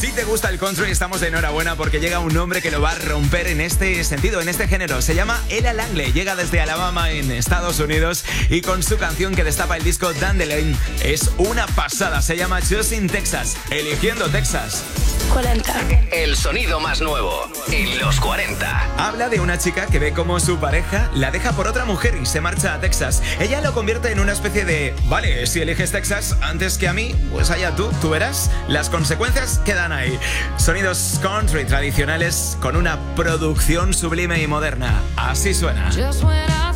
Si te gusta el country, estamos de enhorabuena porque llega un hombre que lo va a romper en este sentido, en este género. Se llama Ella Langley, llega desde Alabama en Estados Unidos y con su canción que destapa el disco Dandelion es una pasada. Se llama Choosing Texas, eligiendo Texas. 40. El sonido más nuevo en los 40. Habla de una chica que ve cómo su pareja la deja por otra mujer y se marcha a Texas. Ella lo convierte en una especie de, vale, si eliges Texas antes que a mí, pues allá tú verás. Las consecuencias quedan ahí. Sonidos country tradicionales con una producción sublime y moderna. Así suena.